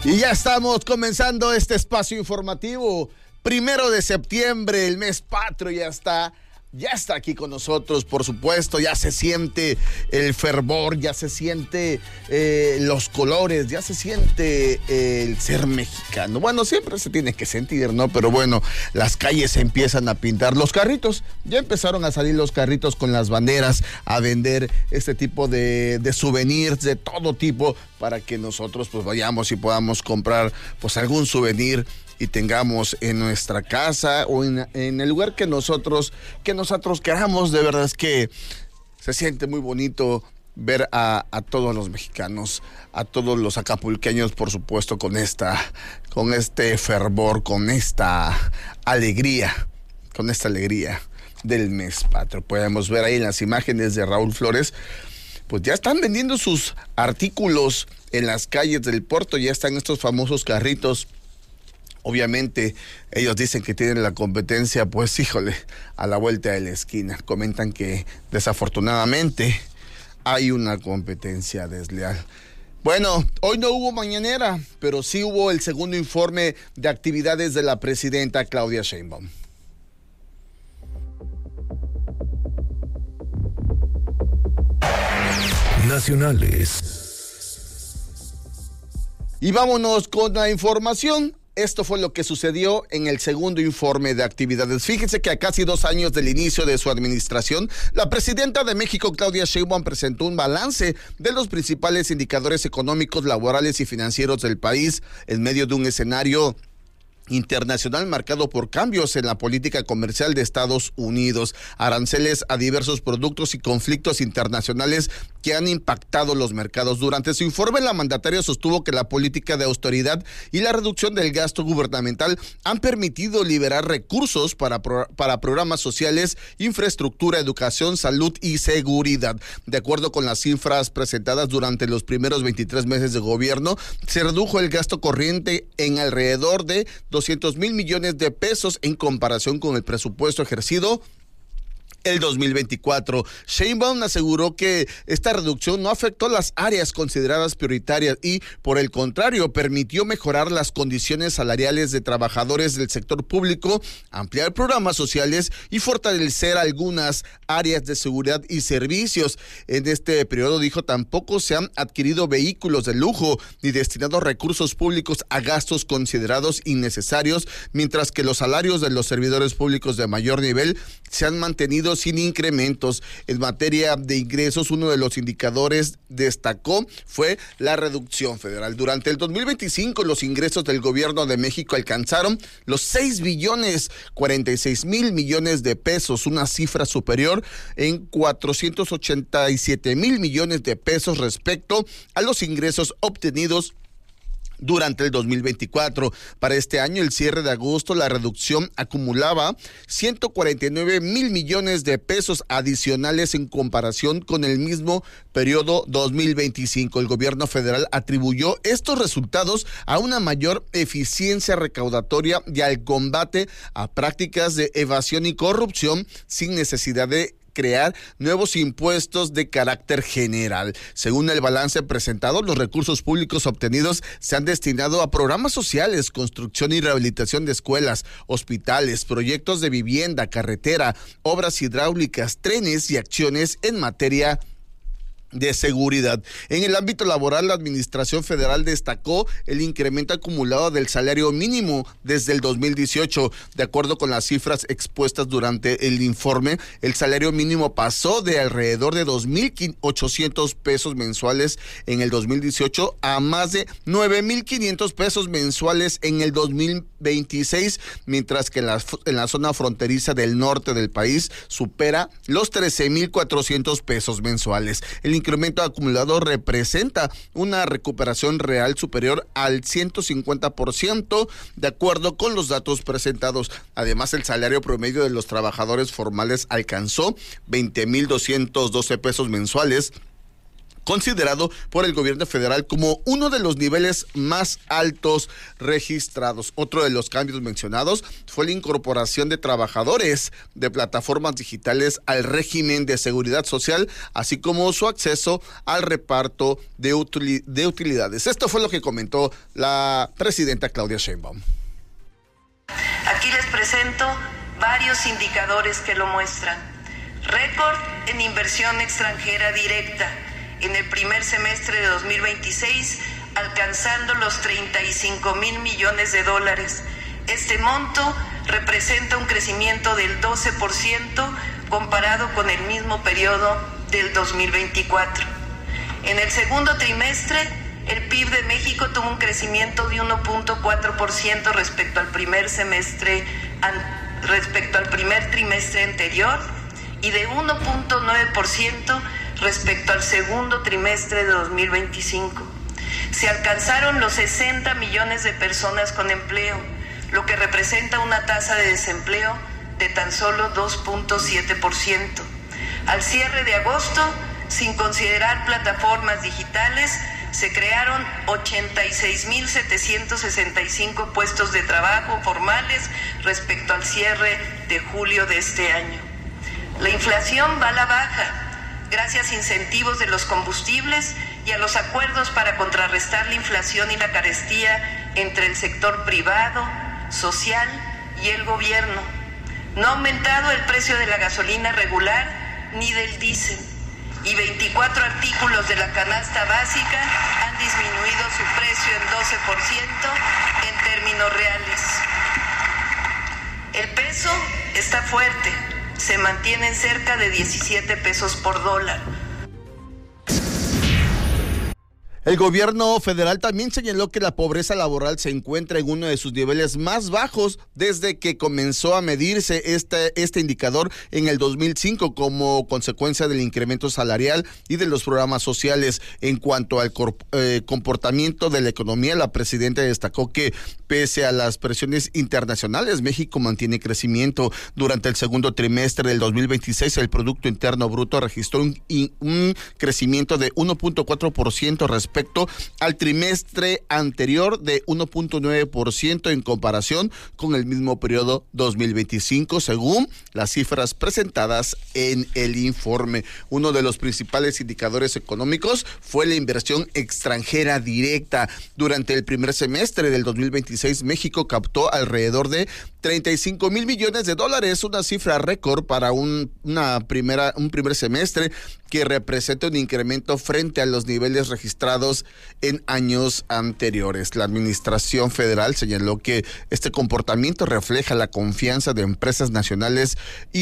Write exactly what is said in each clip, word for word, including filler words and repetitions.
Y ya estamos comenzando este espacio informativo. Primero de septiembre, el mes patrio ya está, ya está aquí con nosotros, por supuesto. Ya se siente el fervor, ya se siente eh, los colores, ya se siente eh, el ser mexicano. Bueno, siempre se tiene que sentir, ¿no? Pero bueno, las calles se empiezan a pintar. Los carritos, ya empezaron a salir los carritos con las banderas a vender este tipo de, de souvenirs de todo tipo para que nosotros pues vayamos y podamos comprar pues algún souvenir y tengamos en nuestra casa o en, en el lugar que nosotros, que nosotros queramos. De verdad es que se siente muy bonito ver a, a todos los mexicanos, a todos los acapulqueños, por supuesto, con esta, con este fervor, con esta alegría, con esta alegría del mes patrio. Podemos ver ahí en las imágenes de Raúl Flores, pues ya están vendiendo sus artículos en las calles del puerto, ya están estos famosos carritos. Obviamente, ellos dicen que tienen la competencia, pues híjole, a la vuelta de la esquina. Comentan que desafortunadamente hay una competencia desleal. Bueno, hoy no hubo mañanera, pero sí hubo el segundo informe de actividades de la presidenta Claudia Sheinbaum. Nacionales. Y vámonos con la información. Esto fue lo que sucedió en el segundo informe de actividades. Fíjense que a casi dos años del inicio de su administración, la presidenta de México, Claudia Sheinbaum, presentó un balance de los principales indicadores económicos, laborales y financieros del país en medio de un escenario internacional marcado por cambios en la política comercial de Estados Unidos, aranceles a diversos productos y conflictos internacionales que han impactado los mercados. Durante su informe, la mandataria sostuvo que la política de austeridad y la reducción del gasto gubernamental han permitido liberar recursos para, pro, para programas sociales, infraestructura, educación, salud y seguridad. De acuerdo con las cifras presentadas durante los primeros veintitrés meses de gobierno, se redujo el gasto corriente en alrededor de doscientos mil millones de pesos en comparación con el presupuesto ejercido el dos mil veinticuatro. Sheinbaum aseguró que esta reducción no afectó las áreas consideradas prioritarias y, por el contrario, permitió mejorar las condiciones salariales de trabajadores del sector público, ampliar programas sociales y fortalecer algunas áreas de seguridad y servicios. En este periodo, dijo, tampoco se han adquirido vehículos de lujo ni destinados recursos públicos a gastos considerados innecesarios, mientras que los salarios de los servidores públicos de mayor nivel se han mantenido sin incrementos. En materia de ingresos, uno de los indicadores destacó fue la reducción federal. Durante el dos mil veinticinco, los ingresos del gobierno de México alcanzaron los seis billones cuarenta y seis mil millones de pesos, una cifra superior en cuatrocientos ochenta y siete mil millones de pesos respecto a los ingresos obtenidos durante el dos mil veinticuatro. Para este año, el cierre de agosto, la reducción acumulaba ciento cuarenta y nueve mil millones de pesos adicionales en comparación con el mismo periodo dos mil veinticinco. El gobierno federal atribuyó estos resultados a una mayor eficiencia recaudatoria y al combate a prácticas de evasión y corrupción sin necesidad de crear nuevos impuestos de carácter general. Según el balance presentado, los recursos públicos obtenidos se han destinado a programas sociales, construcción y rehabilitación de escuelas, hospitales, proyectos de vivienda, carretera, obras hidráulicas, trenes y acciones en materia de seguridad. En el ámbito laboral, la Administración Federal destacó el incremento acumulado del salario mínimo desde el dos mil dieciocho. De acuerdo con las cifras expuestas durante el informe, el salario mínimo pasó de alrededor de dos mil ochocientos pesos mensuales en el dos mil dieciocho a más de nueve mil quinientos pesos mensuales en el dos mil veintiséis, mientras que en la, en la zona fronteriza del norte del país supera los trece mil cuatrocientos pesos mensuales. El incremento acumulado representa una recuperación real superior al ciento cincuenta por ciento, de acuerdo con los datos presentados. Además, el salario promedio de los trabajadores formales alcanzó veinte mil doscientos doce pesos mensuales, considerado por el gobierno federal como uno de los niveles más altos registrados. Otro de los cambios mencionados fue la incorporación de trabajadores de plataformas digitales al régimen de seguridad social, así como su acceso al reparto de, util- de utilidades. Esto fue lo que comentó la presidenta Claudia Sheinbaum. Aquí les presento varios indicadores que lo muestran. Récord en inversión extranjera directa en el primer semestre de dos mil veintiséis, alcanzando los treinta y cinco mil millones de dólares. Este monto representa un crecimiento del doce por ciento comparado con el mismo periodo del dos mil veinticuatro. En el segundo trimestre, el P I B de México tuvo un crecimiento de uno punto cuatro por ciento respecto al primer semestre, respecto al primer trimestre anterior y de uno punto nueve por ciento respecto al segundo trimestre de dos mil veinticinco. Se alcanzaron los sesenta millones de personas con empleo, lo que representa una tasa de desempleo de tan solo dos punto siete por ciento. Al cierre de agosto, sin considerar plataformas digitales, se crearon ochenta y seis mil setecientos sesenta y cinco puestos de trabajo formales respecto al cierre de julio de este año. La inflación va a la baja, gracias a incentivos de los combustibles y a los acuerdos para contrarrestar la inflación y la carestía entre el sector privado, social y el gobierno. No ha aumentado el precio de la gasolina regular ni del diésel, y veinticuatro artículos de la canasta básica han disminuido su precio en doce por ciento en términos reales. El peso está fuerte. Se mantienen cerca de diecisiete pesos por dólar. El gobierno federal también señaló que la pobreza laboral se encuentra en uno de sus niveles más bajos desde que comenzó a medirse este, este indicador en el dos mil cinco como consecuencia del incremento salarial y de los programas sociales. En cuanto al corp- eh, comportamiento de la economía, la presidenta destacó que pese a las presiones internacionales, México mantiene crecimiento. Durante el segundo trimestre del dos mil veintiséis, el Producto Interno Bruto registró un, un crecimiento de uno punto cuatro por ciento respecto respecto al trimestre anterior de uno punto nueve por ciento en comparación con el mismo periodo dos mil veinticinco, según las cifras presentadas en el informe. Uno de los principales indicadores económicos fue la inversión extranjera directa. Durante el primer semestre del dos mil veintiséis, México captó alrededor de treinta y cinco mil millones de dólares, una cifra récord para un, una primera, un primer semestre que representa un incremento frente a los niveles registrados en años anteriores. La administración federal señaló que este comportamiento refleja la confianza de empresas nacionales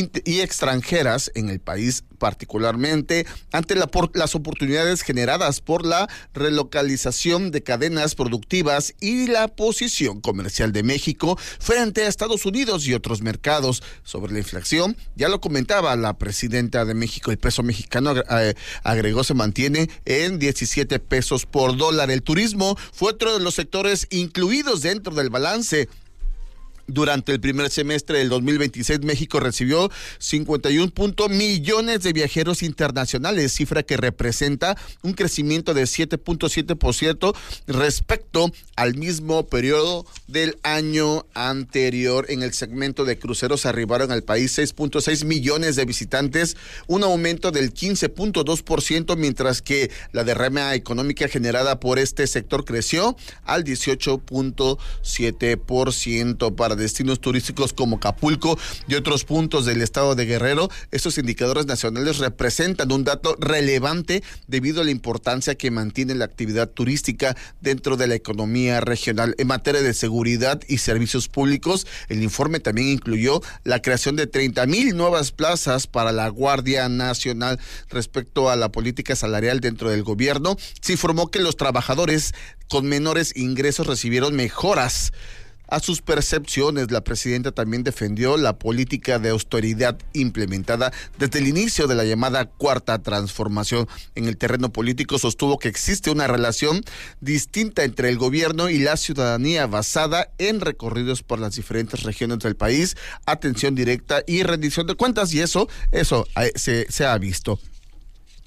y extranjeras en el país, particularmente ante la, por, las oportunidades generadas por la relocalización de cadenas productivas y la posición comercial de México frente a Estados Unidos y otros mercados. Sobre la inflación, ya lo comentaba la presidenta de México, el peso mexicano eh, agregó se mantiene en diecisiete pesos por dólar. El turismo fue otro de los sectores incluidos dentro del balance. Durante el primer semestre del dos mil veintiséis, México recibió cincuenta y uno punto millones de viajeros internacionales, cifra que representa un crecimiento de siete punto siete por ciento respecto al mismo periodo del año anterior. En el segmento de cruceros arribaron al país seis punto seis millones de visitantes, un aumento del quince punto dos por ciento, mientras que la derrama económica generada por este sector creció al dieciocho punto siete por ciento. Para destinos turísticos como Acapulco y otros puntos del estado de Guerrero, estos indicadores nacionales representan un dato relevante debido a la importancia que mantiene la actividad turística dentro de la economía regional. En materia de seguridad y servicios públicos, el informe también incluyó la creación de treinta mil nuevas plazas para la Guardia Nacional. Respecto a la política salarial dentro del gobierno, se informó que los trabajadores con menores ingresos recibieron mejoras a sus percepciones. La presidenta también defendió la política de austeridad implementada desde el inicio de la llamada Cuarta Transformación. En el terreno político sostuvo que existe una relación distinta entre el gobierno y la ciudadanía basada en recorridos por las diferentes regiones del país, atención directa y rendición de cuentas, y eso, eso se, se ha visto.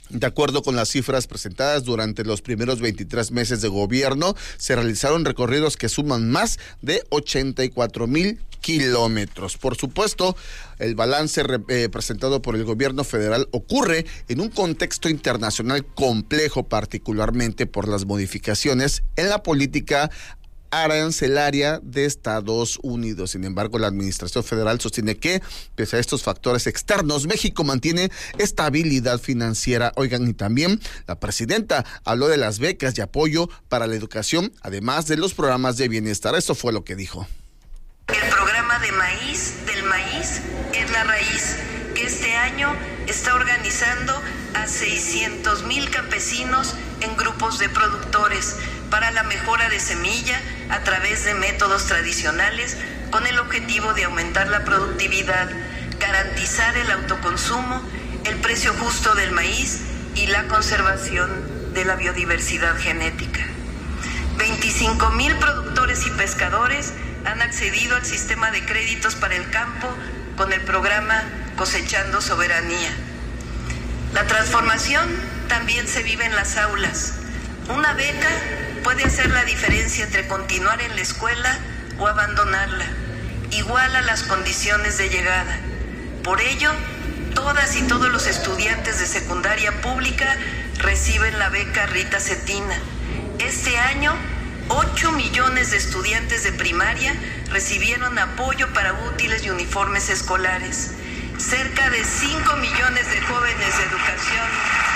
De acuerdo con las cifras presentadas durante los primeros veintitrés meses de gobierno, se realizaron recorridos que suman más de ochenta y cuatro mil kilómetros. Por supuesto, el balance eh, presentado por el gobierno federal ocurre en un contexto internacional complejo, particularmente por las modificaciones en la política arancelaria de Estados Unidos. Sin embargo, la administración federal sostiene que, pese a estos factores externos, México mantiene estabilidad financiera. Oigan, y también la presidenta habló de las becas y apoyo para la educación, además de los programas de bienestar. Eso fue lo que dijo. El programa de maíz, del maíz, es la raíz, que este año está organizando a seiscientos mil campesinos en grupos de productores para la mejora de semilla a través de métodos tradicionales con el objetivo de aumentar la productividad, garantizar el autoconsumo, el precio justo del maíz y la conservación de la biodiversidad genética. veinticinco mil productores y pescadores han accedido al sistema de créditos para el campo con el programa Cosechando Soberanía. La transformación también se vive en las aulas. Una beca puede hacer la diferencia entre continuar en la escuela o abandonarla, igual a las condiciones de llegada. Por ello, todas y todos los estudiantes de secundaria pública reciben la beca Rita Cetina. Este año, ocho millones de estudiantes de primaria recibieron apoyo para útiles y uniformes escolares. Cerca de cinco millones de jóvenes de educación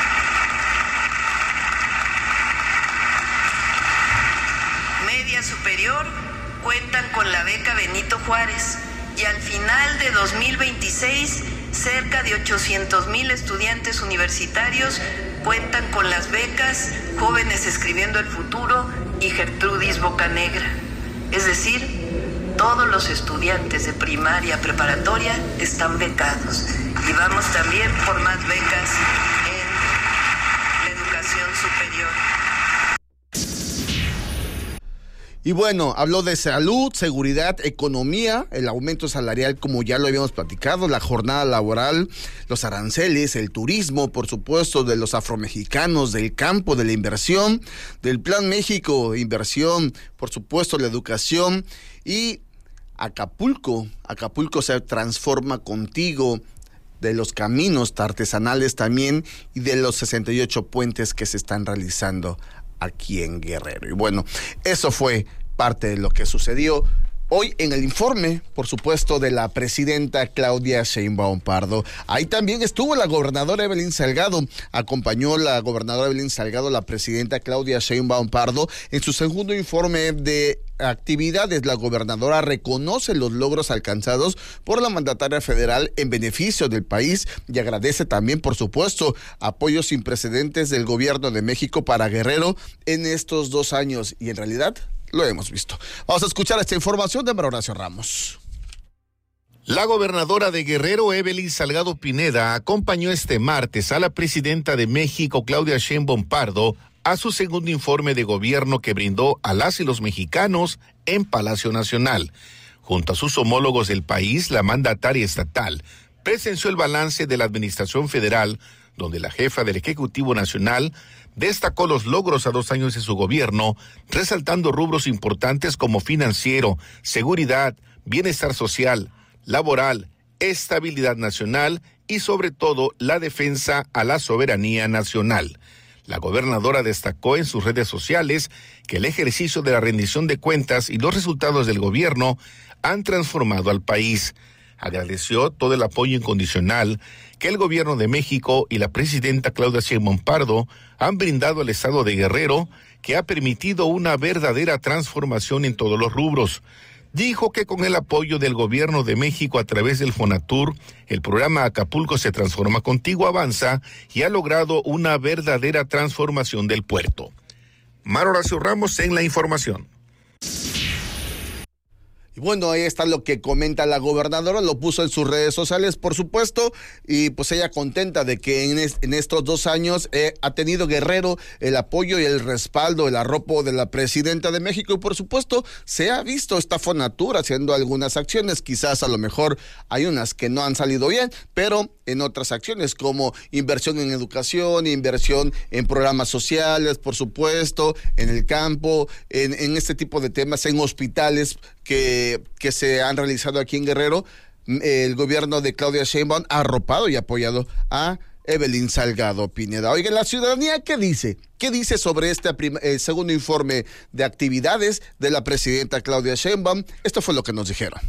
media superior cuentan con la beca Benito Juárez y al final de dos mil veintiséis cerca de ochocientos mil estudiantes universitarios cuentan con las becas Jóvenes Escribiendo el Futuro y Gertrudis Bocanegra. Es decir, todos los estudiantes de primaria preparatoria están becados y vamos también por más becas en la educación superior. Y bueno, habló de salud, seguridad, economía, el aumento salarial, como ya lo habíamos platicado, la jornada laboral, los aranceles, el turismo, por supuesto, de los afromexicanos, del campo, de la inversión, del Plan México, inversión, por supuesto, la educación y Acapulco. Acapulco se transforma contigo, de los caminos artesanales también y de los sesenta y ocho puentes que se están realizando aquí en Guerrero. Y bueno, eso fue parte de lo que sucedió hoy en el informe, por supuesto, de la presidenta Claudia Sheinbaum Pardo. Ahí también estuvo la gobernadora Evelyn Salgado. Acompañó la gobernadora Evelyn Salgado, la presidenta Claudia Sheinbaum Pardo. En su segundo informe de actividades, la gobernadora reconoce los logros alcanzados por la mandataria federal en beneficio del país y agradece también, por supuesto, apoyos sin precedentes del gobierno de México para Guerrero en estos dos años. Y en realidad lo hemos visto. Vamos a escuchar esta información de María Horacio Ramos. La gobernadora de Guerrero, Evelyn Salgado Pineda, acompañó este martes a la presidenta de México, Claudia Sheinbaum Pardo, a su segundo informe de gobierno que brindó a las y los mexicanos en Palacio Nacional. Junto a sus homólogos del país, la mandataria estatal presenció el balance de la administración federal, donde la jefa del Ejecutivo Nacional destacó los logros a dos años de su gobierno, resaltando rubros importantes como financiero, seguridad, bienestar social, laboral, estabilidad nacional y sobre todo la defensa a la soberanía nacional. La gobernadora destacó en sus redes sociales que el ejercicio de la rendición de cuentas y los resultados del gobierno han transformado al país. Agradeció todo el apoyo incondicional que el gobierno de México y la presidenta Claudia Sheinbaum Pardo han brindado al estado de Guerrero, que ha permitido una verdadera transformación en todos los rubros. Dijo que con el apoyo del gobierno de México a través del Fonatur, el programa Acapulco se transforma contigo avanza y ha logrado una verdadera transformación del puerto. María Horacio Ramos en la información. Y bueno, ahí está lo que comenta la gobernadora, lo puso en sus redes sociales, por supuesto, y pues ella contenta de que en, es, en estos dos años eh, ha tenido Guerrero el apoyo y el respaldo, el arropo de la presidenta de México, y por supuesto se ha visto esta Fonatur haciendo algunas acciones, quizás a lo mejor hay unas que no han salido bien, pero en otras acciones como inversión en educación, inversión en programas sociales, por supuesto, en el campo, en, en este tipo de temas, en hospitales que, que se han realizado aquí en Guerrero. El gobierno de Claudia Sheinbaum ha arropado y apoyado a Evelyn Salgado Pineda. Oigan, la ciudadanía, ¿qué dice? ¿Qué dice sobre este prim- el segundo informe de actividades de la presidenta Claudia Sheinbaum? Esto fue lo que nos dijeron.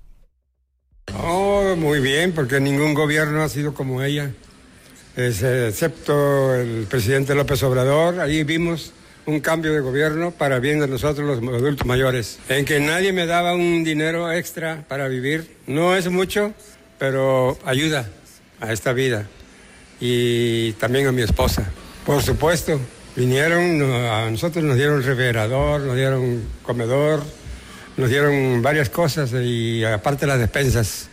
Oh, muy bien, porque ningún gobierno ha sido como ella, es, excepto el presidente López Obrador. Ahí vimos un cambio de gobierno para bien de nosotros los adultos mayores, en que nadie me daba un dinero extra para vivir. No es mucho, pero ayuda a esta vida. Y también a mi esposa. Por supuesto, vinieron, a nosotros nos dieron refrigerador, nos dieron comedor, nos dieron varias cosas y aparte las despensas.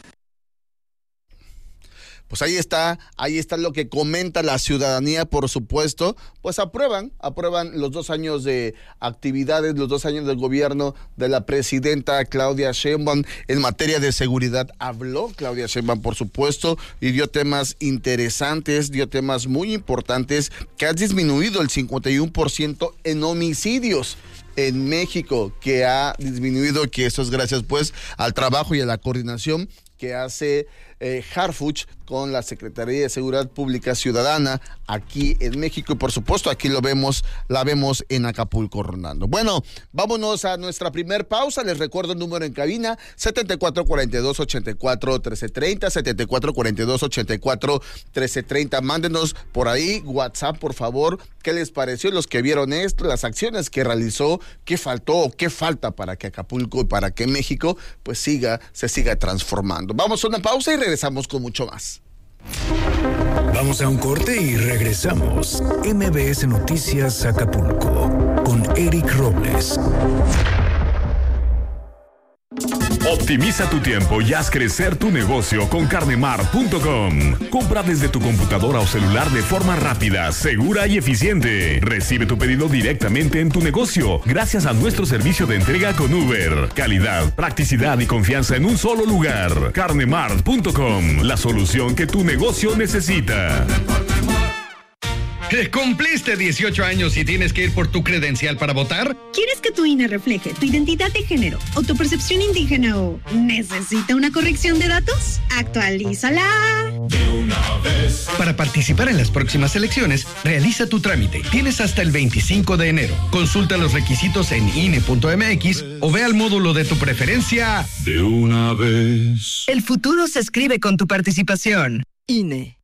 Pues ahí está, ahí está lo que comenta la ciudadanía, por supuesto, pues aprueban, aprueban los dos años de actividades, los dos años del gobierno de la presidenta Claudia Sheinbaum. En materia de seguridad habló Claudia Sheinbaum, por supuesto, y dio temas interesantes, dio temas muy importantes, que ha disminuido el cincuenta y uno por ciento en homicidios en México, que ha disminuido, que eso es gracias pues al trabajo y a la coordinación que hace eh, Harfuch con la Secretaría de Seguridad Pública Ciudadana aquí en México, y por supuesto aquí lo vemos, la vemos en Acapulco rondando. Bueno, vámonos a nuestra primer pausa. Les recuerdo el número en cabina, setenta y cuatro cuarenta y dos ochenta y cuatro trece treinta, setenta y cuatro cuarenta y dos ochenta y cuatro trece treinta. Mándenos por ahí WhatsApp, por favor, qué les pareció, los que vieron esto, las acciones que realizó, qué faltó o qué falta para que Acapulco y para que México pues siga, se siga transformando. Vamos a una pausa y regresamos con mucho más. Vamos a un corte y regresamos. M B S Noticias Acapulco con Eric Robles. Optimiza tu tiempo y haz crecer tu negocio con carnemart punto com. Compra desde tu computadora o celular de forma rápida, segura y eficiente. Recibe tu pedido directamente en tu negocio gracias a nuestro servicio de entrega con Uber. Calidad, practicidad y confianza en un solo lugar. carnemart punto com, la solución que tu negocio necesita. ¿Cumpliste dieciocho años y tienes que ir por tu credencial para votar? ¿Quieres que tu I N E refleje tu identidad de género o tu percepción indígena o necesita una corrección de datos? ¡Actualízala! De una vez. Para participar en las próximas elecciones, realiza tu trámite. Tienes hasta el veinticinco de enero. Consulta los requisitos en I N E punto M X o ve al módulo de tu preferencia. De una vez. El futuro se escribe con tu participación. I N E.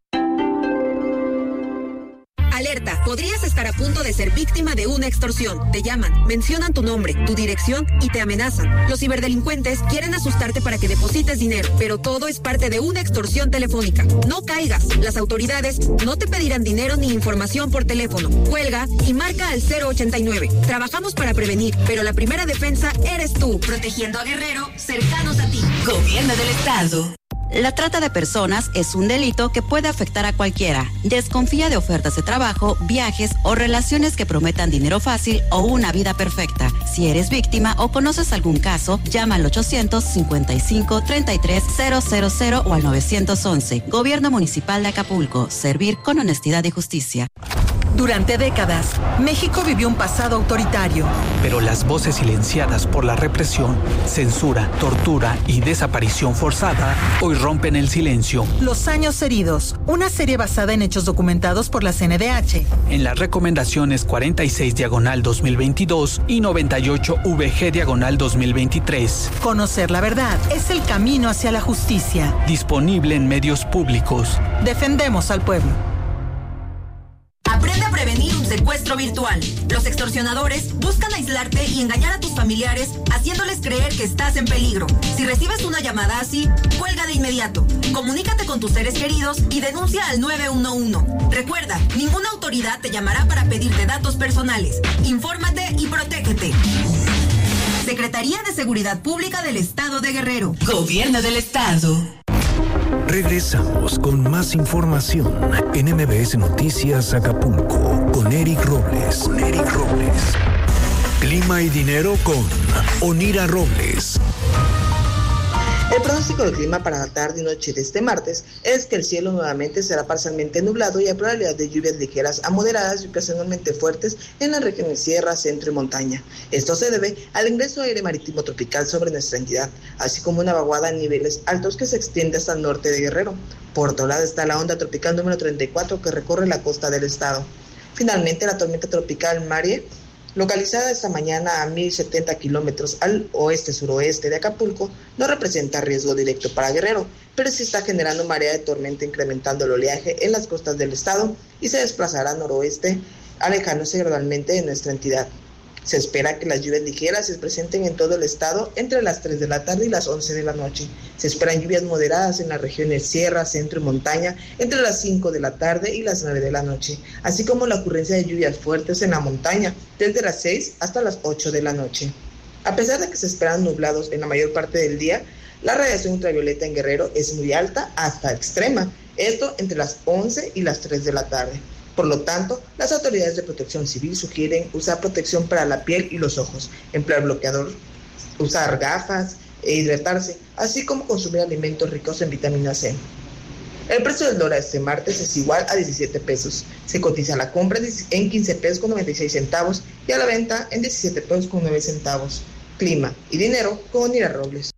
Alerta, podrías estar a punto de ser víctima de una extorsión. Te llaman, mencionan tu nombre, tu dirección y te amenazan. Los ciberdelincuentes quieren asustarte para que deposites dinero, pero todo es parte de una extorsión telefónica. No caigas, las autoridades no te pedirán dinero ni información por teléfono. Cuelga y marca al cero ochenta y nueve. Trabajamos para prevenir, pero la primera defensa eres tú. Protegiendo a Guerrero, cercanos a ti. Gobierno del Estado. La trata de personas es un delito que puede afectar a cualquiera. Desconfía de ofertas de trabajo, viajes o relaciones que prometan dinero fácil o una vida perfecta. Si eres víctima o conoces algún caso, llama al ochocientos cincuenta y cinco treinta y tres cero cero cero o al novecientos once. Gobierno Municipal de Acapulco. Servir con honestidad y justicia. Durante décadas, México vivió un pasado autoritario. Pero las voces silenciadas por la represión, censura, tortura y desaparición forzada hoy rompen el silencio. Los años heridos, una serie basada en hechos documentados por la C N D H. En las recomendaciones cuarenta y seis diagonal dos mil veintidós y noventa y ocho V G diagonal dos mil veintitrés. Conocer la verdad es el camino hacia la justicia. Disponible en medios públicos. Defendemos al pueblo. Aprende a prevenir un secuestro virtual. Los extorsionadores buscan aislarte y engañar a tus familiares, haciéndoles creer que estás en peligro. Si recibes una llamada así, cuelga de inmediato. Comunícate con tus seres queridos y denuncia al nueve uno uno. Recuerda, ninguna autoridad te llamará para pedirte datos personales. Infórmate y protégete. Secretaría de Seguridad Pública del Estado de Guerrero. Gobierno del Estado. Regresamos con más información en M B S Noticias Acapulco con Eric Robles. Con Eric Robles. Clima y dinero con Onira Robles. El pronóstico del clima para la tarde y noche de este martes es que el cielo nuevamente será parcialmente nublado y hay probabilidad de lluvias ligeras a moderadas y ocasionalmente fuertes en las regiones sierra, centro y montaña. Esto se debe al ingreso de aire marítimo tropical sobre nuestra entidad, así como una vaguada en niveles altos que se extiende hasta el norte de Guerrero. Por otro lado está la onda tropical número treinta y cuatro que recorre la costa del estado. Finalmente, la tormenta tropical Marie, localizada esta mañana a mil setenta kilómetros al oeste-suroeste de Acapulco, no representa riesgo directo para Guerrero, pero sí está generando marea de tormenta, incrementando el oleaje en las costas del estado y se desplazará al noroeste, alejándose gradualmente de nuestra entidad. Se espera que las lluvias ligeras se presenten en todo el estado entre las tres de la tarde y las once de la noche. Se esperan lluvias moderadas en las regiones sierra, centro y montaña entre las cinco de la tarde y las nueve de la noche, así como la ocurrencia de lluvias fuertes en la montaña desde las seis hasta las ocho de la noche. A pesar de que se esperan nublados en la mayor parte del día, la radiación ultravioleta en Guerrero es muy alta hasta extrema, esto entre las once y las tres de la tarde. Por lo tanto, las autoridades de protección civil sugieren usar protección para la piel y los ojos, emplear bloqueador, usar gafas e hidratarse, así como consumir alimentos ricos en vitamina C. El precio del dólar este martes es igual a diecisiete pesos. Se cotiza a la compra en quince pesos con noventa y seis centavos y a la venta en diecisiete pesos con nueve centavos. Clima y dinero con Onira Robles.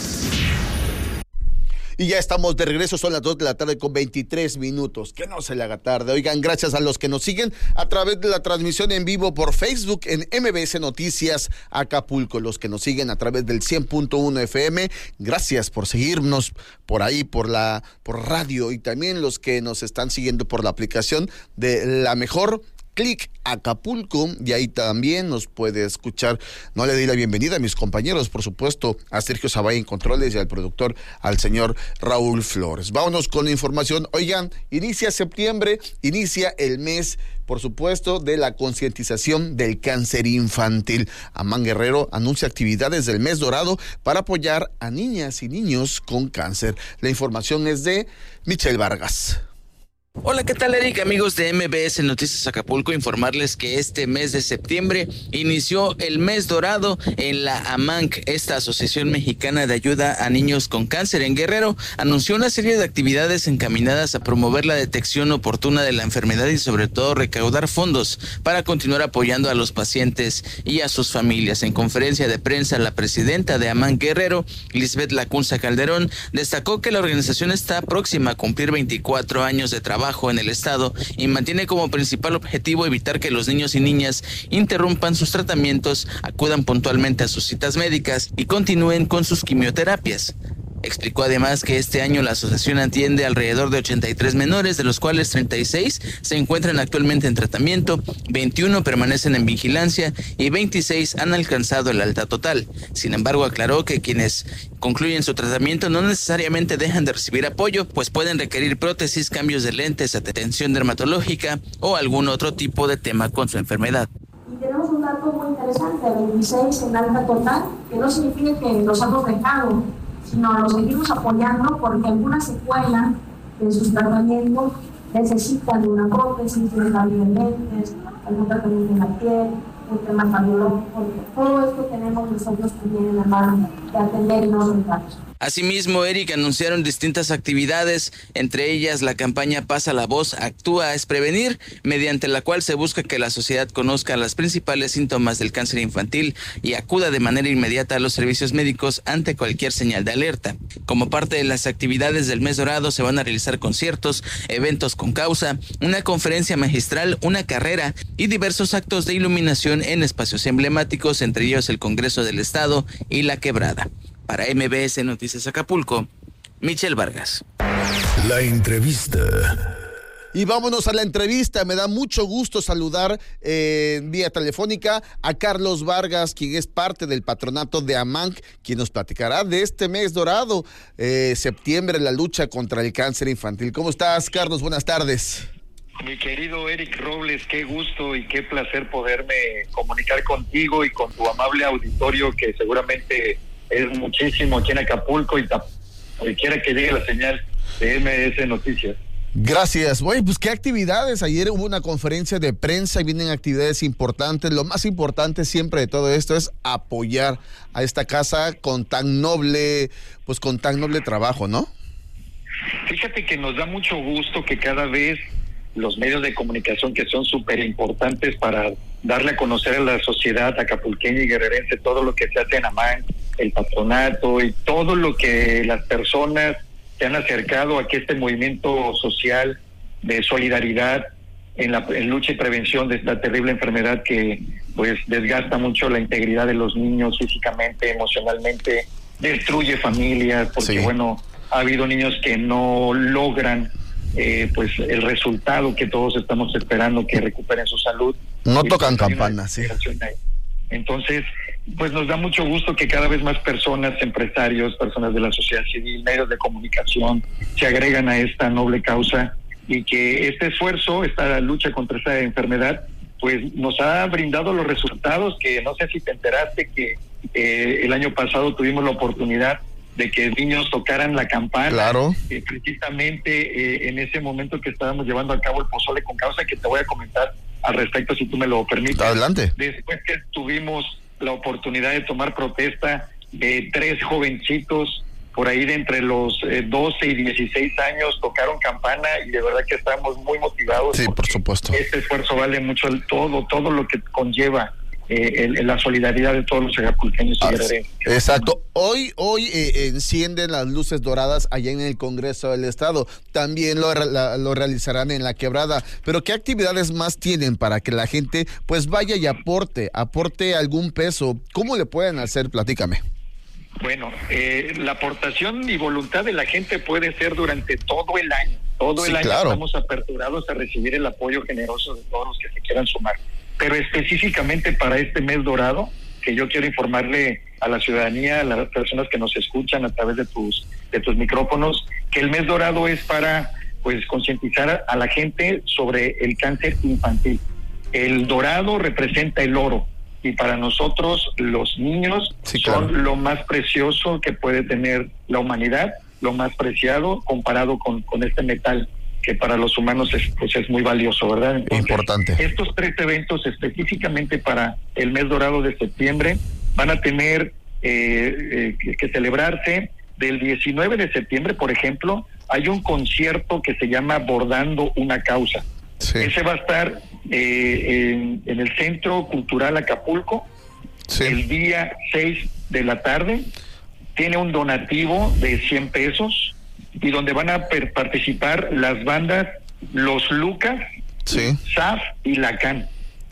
Y ya estamos de regreso, son las dos de la tarde con veintitrés minutos. Que no se le haga tarde. Oigan, gracias a los que nos siguen a través de la transmisión en vivo por Facebook en M B S Noticias Acapulco. Los que nos siguen a través del cien punto uno F M, gracias por seguirnos por ahí, por la por radio. Y también los que nos están siguiendo por la aplicación de La Mejor, Clic Acapulco, y ahí también nos puede escuchar. No le di la bienvenida a mis compañeros, por supuesto, a Sergio Zabay en controles y al productor, al señor Raúl Flores. Vámonos con la información. Oigan, inicia septiembre, inicia el mes, por supuesto, de la concientización del cáncer infantil. Amán Guerrero anuncia actividades del mes dorado para apoyar a niñas y niños con cáncer. La información es de Michelle Vargas. Hola, ¿qué tal, Eric? Amigos de M B S Noticias Acapulco, informarles que este mes de septiembre inició el mes dorado en la AMANC. Esta Asociación Mexicana de Ayuda a Niños con Cáncer en Guerrero anunció una serie de actividades encaminadas a promover la detección oportuna de la enfermedad y sobre todo recaudar fondos para continuar apoyando a los pacientes y a sus familias. En conferencia de prensa, la presidenta de AMANC Guerrero, Lisbeth Lacunza Calderón, destacó que la organización está próxima a cumplir veinticuatro años de trabajo en el estado y mantiene como principal objetivo evitar que los niños y niñas interrumpan sus tratamientos, acudan puntualmente a sus citas médicas y continúen con sus quimioterapias. Explicó además que este año la asociación atiende alrededor de ochenta y tres menores, de los cuales treinta y seis se encuentran actualmente en tratamiento, veintiuno permanecen en vigilancia y veintiséis han alcanzado el alta total. Sin embargo, aclaró que quienes concluyen su tratamiento no necesariamente dejan de recibir apoyo, pues pueden requerir prótesis, cambios de lentes, atención dermatológica o algún otro tipo de tema con su enfermedad. Y tenemos un dato muy interesante, veintiséis en alta total, que no significa que los hemos dejado, sino los seguimos apoyando porque alguna secuela de sus tratamientos necesitan de una prótesis, de un cambio de lentes, algún tratamiento en la piel, un tema cardiológico. Todo esto tenemos nosotros también en la mano de atender y no soltarnos. Asimismo, Eric, anunciaron distintas actividades, entre ellas la campaña Pasa la Voz, Actúa es Prevenir, mediante la cual se busca que la sociedad conozca los principales síntomas del cáncer infantil y acuda de manera inmediata a los servicios médicos ante cualquier señal de alerta. Como parte de las actividades del mes dorado se van a realizar conciertos, eventos con causa, una conferencia magistral, una carrera y diversos actos de iluminación en espacios emblemáticos, entre ellos el Congreso del Estado y La Quebrada. Para M B S Noticias Acapulco, Michelle Vargas. La entrevista. Y vámonos a la entrevista. Me da mucho gusto saludar eh, vía telefónica a Carlos Vargas, quien es parte del patronato de AMANC, quien nos platicará de este mes dorado, eh, septiembre, la lucha contra el cáncer infantil. ¿Cómo estás, Carlos? Buenas tardes. Mi querido Eric Robles, qué gusto y qué placer poderme comunicar contigo y con tu amable auditorio, que seguramente es muchísimo aquí en Acapulco y donde quiera que llegue la señal de M S Noticias. Gracias. Oye, pues qué actividades. Ayer hubo una conferencia de prensa y vienen actividades importantes. Lo más importante siempre de todo esto es apoyar a esta casa con tan noble, pues con tan noble trabajo, ¿no? Fíjate que nos da mucho gusto que cada vez los medios de comunicación, que son súper importantes para darle a conocer a la sociedad acapulqueña y guerrerense todo lo que se hace en Amán, el patronato y todo lo que las personas se han acercado a que este movimiento social de solidaridad en la en lucha y prevención de esta terrible enfermedad que pues desgasta mucho la integridad de los niños físicamente, emocionalmente, destruye familias, porque sí. bueno, ha habido niños que no logran eh, pues el resultado que todos estamos esperando, que recuperen su salud. No y tocan campanas, sí. Entonces, pues nos da mucho gusto que cada vez más personas, empresarios, personas de la sociedad civil, medios de comunicación, se agregan a esta noble causa y que este esfuerzo, esta lucha contra esta enfermedad, pues nos ha brindado los resultados que no sé si te enteraste que eh, el año pasado tuvimos la oportunidad de que niños tocaran la campana. Claro. Eh, precisamente eh, en ese momento que estábamos llevando a cabo el pozole con causa, que te voy a comentar al respecto, si tú me lo permites. Adelante. Después que tuvimos la oportunidad de tomar protesta de tres jovencitos por ahí de entre los eh, doce y dieciséis años, tocaron campana y de verdad que estamos muy motivados. Sí, por supuesto. Este esfuerzo vale mucho el todo, todo lo que conlleva eh, el, la solidaridad de todos los acapulqueños y guerrerenses. Exacto. Hoy, hoy eh, encienden las luces doradas allá en el Congreso del Estado. También lo, la, lo realizarán en La Quebrada. Pero ¿qué actividades más tienen para que la gente pues vaya y aporte, aporte algún peso? ¿Cómo le pueden hacer? Platícame. Bueno, eh, la aportación y voluntad de la gente puede ser durante todo el año. Todo sí, el año claro. Estamos aperturados a recibir el apoyo generoso de todos los que se quieran sumar. Pero específicamente para este mes dorado, que yo quiero informarle a la ciudadanía, a las personas que nos escuchan a través de tus de tus micrófonos, que el mes dorado es para pues concientizar a la gente sobre el cáncer infantil. El dorado representa el oro y para nosotros los niños sí, son claro. lo más precioso que puede tener la humanidad, lo más preciado comparado con, con este metal que para los humanos es, pues es muy valioso, ¿verdad? Entonces, importante. Estos tres eventos específicamente para el mes dorado de septiembre van a tener eh, eh, que, que celebrarse del diecinueve de septiembre, por ejemplo, hay un concierto que se llama Bordando una Causa. Sí. Ese va a estar eh, en, en el Centro Cultural Acapulco, sí. el día seis de la tarde. Tiene un donativo de cien pesos y donde van a per- participar las bandas Los Lucas, sí. S A F y Lacan.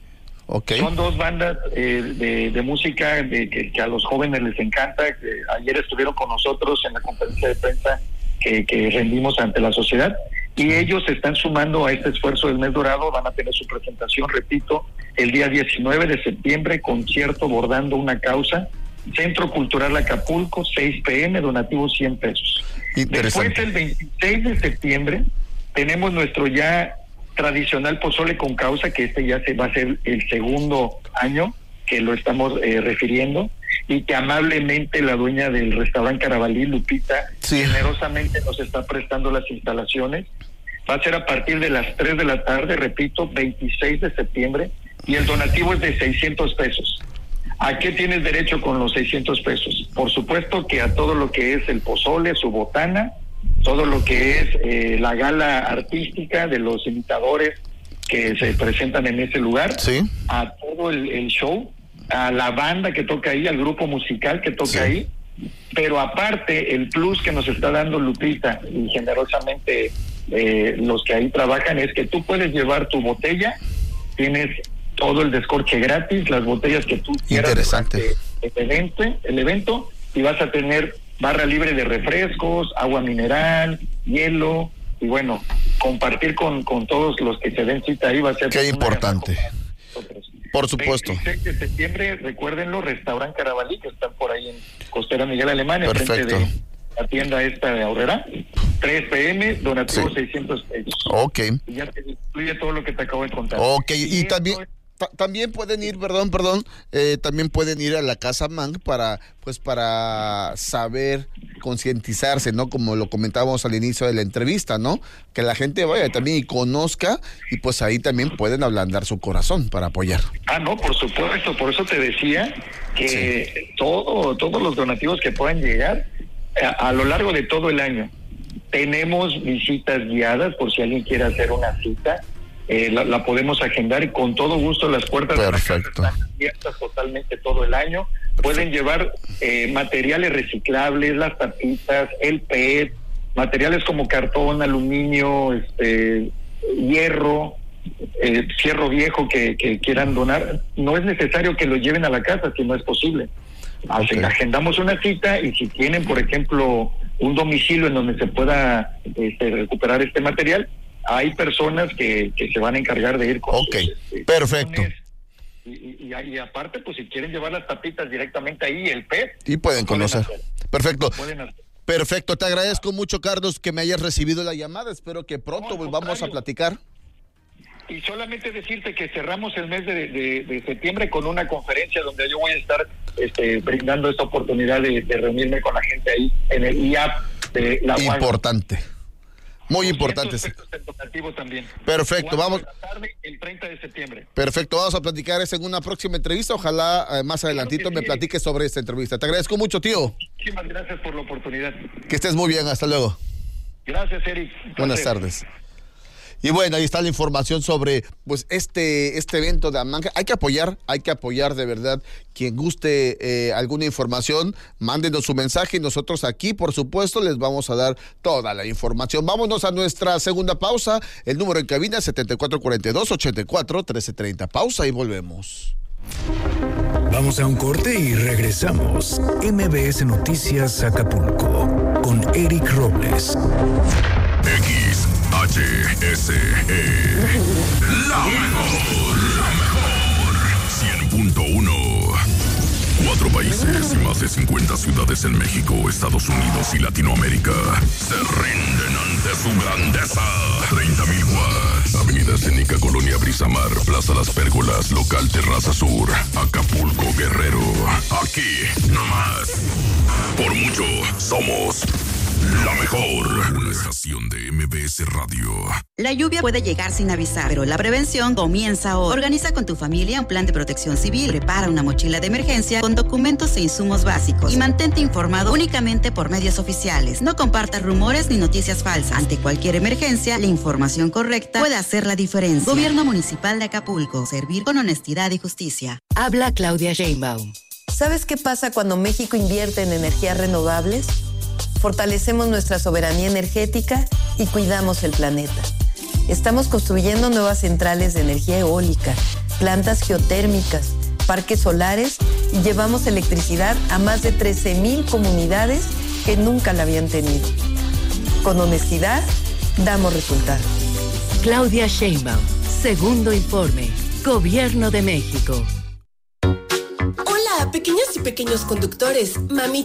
Okay. Son dos bandas eh, de, de música de, que, que a los jóvenes les encanta. Que ayer estuvieron con nosotros en la conferencia de prensa que, que rendimos ante la sociedad y sí. ellos se están sumando a este esfuerzo del mes dorado. Van a tener su presentación, repito, el día diecinueve de septiembre, concierto Bordando una Causa, Centro Cultural Acapulco, seis p.m., donativo cien pesos. Después, el veintiséis de septiembre, tenemos nuestro ya tradicional pozole con causa, que este ya se va a ser el segundo año que lo estamos eh, refiriendo, y que amablemente la dueña del restaurante Carabalí, Lupita, sí. generosamente nos está prestando las instalaciones. Va a ser a partir de las tres de la tarde, repito, veintiséis de septiembre, y el donativo es de seiscientos pesos. ¿A qué tienes derecho con los seiscientos pesos? Por supuesto que a todo lo que es el pozole, su botana, todo lo que es eh, la gala artística de los imitadores que se presentan en ese lugar, sí. a todo el, el show, a la banda que toca ahí, al grupo musical que toca sí. ahí, pero aparte el plus que nos está dando Lupita y generosamente eh, los que ahí trabajan es que tú puedes llevar tu botella, tienes todo el descorche gratis, las botellas que tú quieras. Interesante. El evento, el evento, y vas a tener barra libre de refrescos, agua mineral, hielo, y bueno, compartir con, con todos los que se den cita ahí va a ser... Qué importante. Por supuesto. veintiséis de septiembre, recuérdenlo, Restaurante Carabalí, que está por ahí en Costera Miguel Alemán, perfecto. enfrente la tienda esta de Aurrera, tres pe eme, donativo sí. seiscientos pesos. Ok. Y ya te incluye todo lo que te acabo de contar. Ok, y, y también... Ta- también pueden ir, perdón, perdón, eh, también pueden ir a la Casa Mang para, pues, para saber, concientizarse, ¿no? Como lo comentábamos al inicio de la entrevista, ¿no? Que la gente vaya también y conozca, y pues ahí también pueden ablandar su corazón para apoyar. Ah, no, por supuesto, por eso te decía que sí. todo, todos los donativos que puedan llegar a, a lo largo de todo el año. Tenemos visitas guiadas por si alguien quiere hacer una cita. Eh, la, la podemos agendar y con todo gusto las puertas Perfecto. de la casa están abiertas totalmente todo el año. Perfecto. Pueden llevar eh, materiales reciclables, las tapitas, el pe e te, materiales como cartón, aluminio, este, hierro, eh, fierro viejo que, que quieran donar. No es necesario que lo lleven a la casa si no es posible. Así, okay. Agendamos una cita y si tienen, por ejemplo, un domicilio en donde se pueda este, recuperar este material, hay personas que, que se van a encargar de ir con Ok, sus, este, perfecto. Y, y, y, y aparte, pues si quieren llevar las tapitas directamente ahí, el pe e te. Y pueden conocer. Pueden Perfecto. Pueden hacer. Perfecto, te agradezco mucho, Carlos, que me hayas recibido la llamada. Espero que pronto no, volvamos a platicar. Y solamente decirte que cerramos el mes de, de, de septiembre con una conferencia donde yo voy a estar este, brindando esta oportunidad de, de reunirme con la gente ahí en el i a pe de la Importante. Muy importante. También. Perfecto, vamos. De la tarde, el treinta de septiembre. Perfecto, vamos a platicar eso en una próxima entrevista. Ojalá eh, más adelantito me platiques sobre esta entrevista. Te agradezco mucho, tío. Muchísimas gracias por la oportunidad. Que estés muy bien, hasta luego. Gracias, Eric. Buenas tardes. Y bueno, ahí está la información sobre pues este, este evento de Amang. Hay que apoyar, hay que apoyar de verdad. Quien guste eh, alguna información, mándenos su mensaje y nosotros aquí, por supuesto, les vamos a dar toda la información. Vámonos a nuestra segunda pausa. El número en cabina es setenta y cuatro cuarenta y dos, ochenta y cuatro, trece treinta. Pausa y volvemos. Vamos a un corte y regresamos. eme be ese Noticias Acapulco con Eric Robles. X H S E La mejor, la mejor cien punto uno. Cuatro países y más de cincuenta ciudades en México, Estados Unidos y Latinoamérica se rinden ante su grandeza. treinta mil watts. Avenida Escénica, Colonia Brisamar, Plaza Las Pérgolas, Local Terraza Sur, Acapulco, Guerrero. Aquí, nomás. Por mucho, somos la mejor. Una estación de eme be ese Radio. La lluvia puede llegar sin avisar, pero la prevención comienza hoy. Organiza con tu familia un plan de protección civil. Prepara una mochila de emergencia con documentos e insumos básicos. Y mantente informado únicamente por medios oficiales. No compartas rumores ni noticias falsas. Ante cualquier emergencia, la información correcta puede hacer la diferencia. Gobierno Municipal de Acapulco. Servir con honestidad y justicia. Habla Claudia Sheinbaum. ¿Sabes qué pasa cuando México invierte en energías renovables? Fortalecemos nuestra soberanía energética y cuidamos el planeta. Estamos construyendo nuevas centrales de energía eólica, plantas geotérmicas, parques solares y llevamos electricidad a más de trece mil comunidades que nunca la habían tenido. Con honestidad, damos resultados. Claudia Sheinbaum, segundo informe, Gobierno de México. Hola, pequeñas y pequeños conductores, mami.